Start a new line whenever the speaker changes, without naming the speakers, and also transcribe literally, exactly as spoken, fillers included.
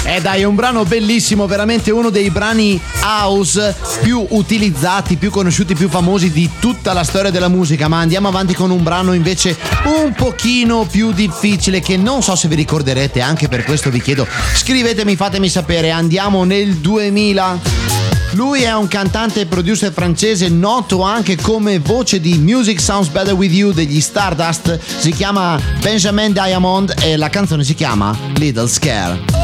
Eh dai, è un brano bellissimo, veramente uno dei brani house più utilizzati, più conosciuti, più famosi di tutta la storia della musica. Ma andiamo avanti con un brano invece un pochino più difficile, che non so se vi ricorderete, anche per questo vi chiedo, scrivetemi, fatemi sapere. Andiamo nel duemila. Lui è un cantante e producer francese noto anche come voce di Music Sounds Better With You degli Stardust. Si chiama Benjamin Diamond e la canzone si chiama Little Scare.